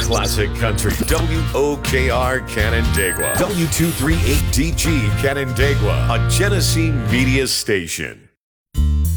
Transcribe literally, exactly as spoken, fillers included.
classic country. W O K R Canandaigua. W two thirty-eight D G Canandaigua, a Genesee media station.